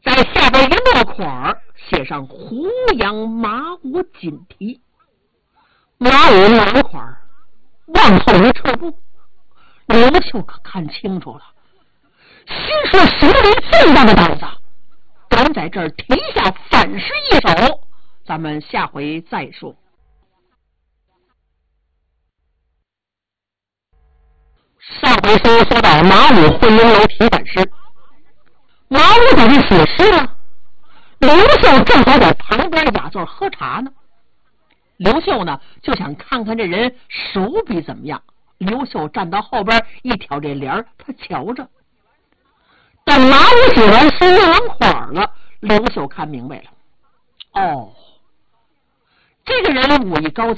在下边一落款写上胡杨马武锦题。马武拿款往后一撤步，刘秀可看清楚了，心说谁有这样的胆子，敢在这儿提下反诗一首，咱们下回再说。上回说到马武婚姻楼提反诗，马武在这写诗呢，刘秀正好在旁边雅座喝茶呢。刘秀呢就想看看这人手笔怎么样，刘秀站到后边一挑这帘，他瞧着。等马武写完诗落完款了，刘秀看明白了，哦，这个人武艺高强。